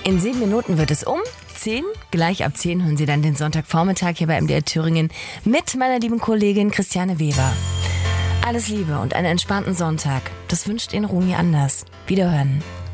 In 7 Minuten wird es um 10. Gleich ab 10 hören Sie dann den Sonntagvormittag hier bei MDR Thüringen mit meiner lieben Kollegin Christiane Weber. Alles Liebe und einen entspannten Sonntag. Das wünscht Ihnen Rumi Anders. Wiederhören.